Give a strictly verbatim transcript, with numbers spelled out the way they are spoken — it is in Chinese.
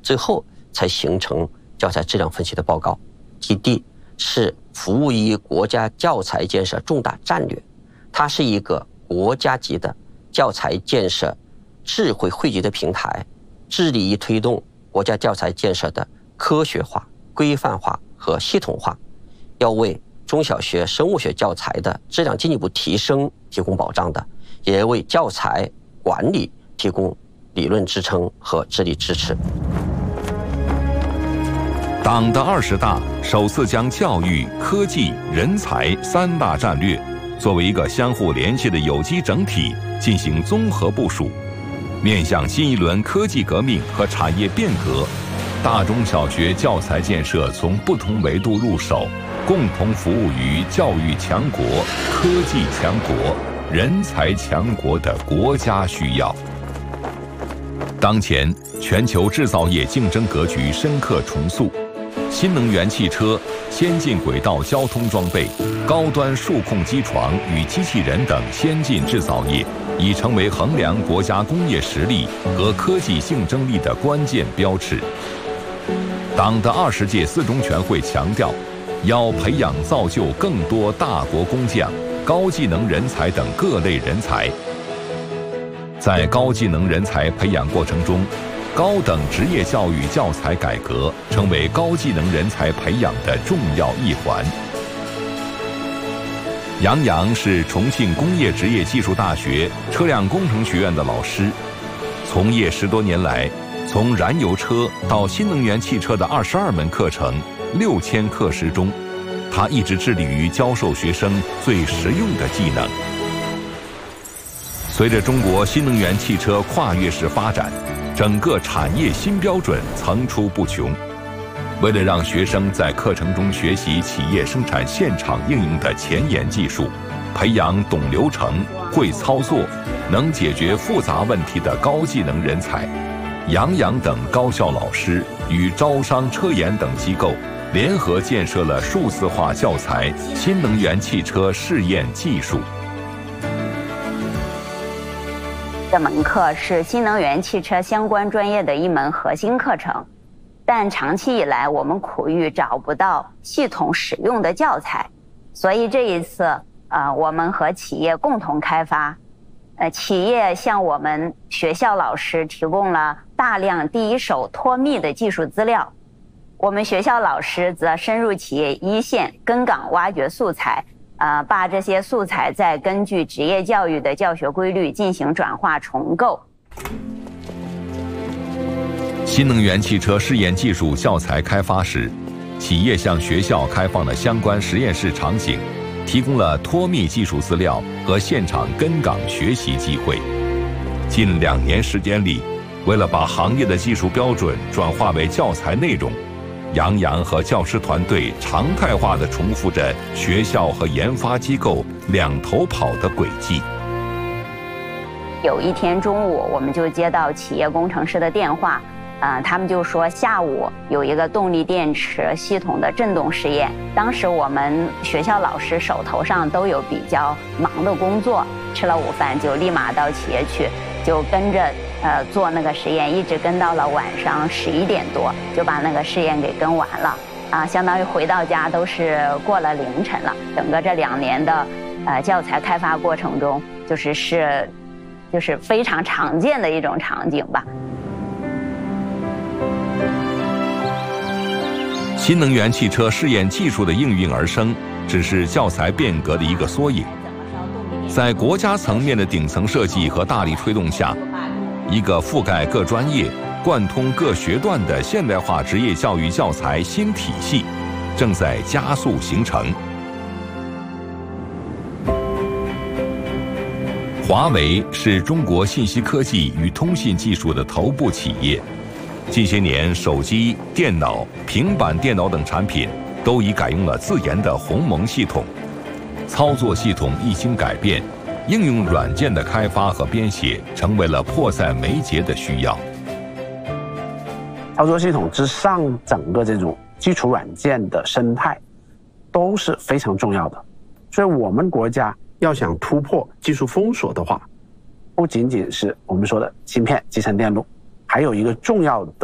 最后才形成教材质量分析的报告。T D 是服务于国家教材建设重大战略，它是一个国家级的教材建设智慧汇集的平台，致力于推动国家教材建设的科学化、规范化和系统化，要为中小学生物学教材的质量进一步提升提供保障的，也为教材管理提供理论支撑和智力支持。 党的二十大首次将教育、科技、人才三大战略作为一个相互联系的有机整体进行综合部署，面向新一轮科技革命和产业变革，大中小学教材建设从不同维度入手，共同服务于教育强国、科技强国、人才强国的国家需要。当前，全球制造业竞争格局深刻重塑，新能源汽车、先进轨道交通装备、高端数控机床与机器人等先进制造业，已成为衡量国家工业实力和科技竞争力的关键标尺。党的二十届四中全会强调，要培养造就更多大国工匠、高技能人才等各类人才。在高技能人才培养过程中，高等职业教育教材改革成为高技能人才培养的重要一环。杨洋是重庆工业职业技术大学车辆工程学院的老师，从业十多年来，从燃油车到新能源汽车的二十二门课程、六千课时中，他一直致力于教授学生最实用的技能。随着中国新能源汽车跨越式发展，整个产业新标准层出不穷。为了让学生在课程中学习企业生产现场应用的前沿技术，培养懂流程、会操作、能解决复杂问题的高技能人才，杨洋等高校老师与招商车研等机构联合建设了数字化教材新能源汽车试验技术。 这门课是新能源汽车相关专业的一门核心课程，但长期以来我们苦于找不到系统使用的教材，所以这一次呃，我们和企业共同开发，呃，企业向我们学校老师提供了大量第一手脱密的技术资料，我们学校老师则深入企业一线跟岗挖掘素材，呃，把这些素材再根据职业教育的教学规律进行转化重构。 新能源汽车试验技术教材开发时，企业向学校开放了相关实验室场景，提供了脱密技术资料和现场跟岗学习机会。近两年时间里，为了把行业的技术标准转化为教材内容，杨洋和教师团队常态化地重复着学校和研发机构两头跑的轨迹。 有一天中午，我们就接到企业工程师的电话，呃，他们就说下午有一个动力电池系统的振动实验。当时我们学校老师手头上都有比较忙的工作，吃了午饭就立马到企业去，就跟着呃做那个实验，一直跟到了晚上十一点多，就把那个试验给跟完了。啊，相当于回到家都是过了凌晨了。整个这两年的呃教材开发过程中，就是是就是非常常见的一种场景吧。 新能源汽车试验技术的应运而生，只是教材变革的一个缩影。在国家层面的顶层设计和大力推动下，一个覆盖各专业、贯通各学段的现代化职业教育教材新体系正在加速形成。华为是中国信息科技与通信技术的头部企业，近些年手机、电脑、平板电脑等产品都已改用了自研的鸿蒙系统，操作系统一经改变，应用软件的开发和编写成为了迫在眉睫的需要。 操作系统之上，整个这种基础软件的生态都是非常重要的。所以我们国家要想突破技术封锁的话，不仅仅是我们说的芯片、集成电路，还有一个重要的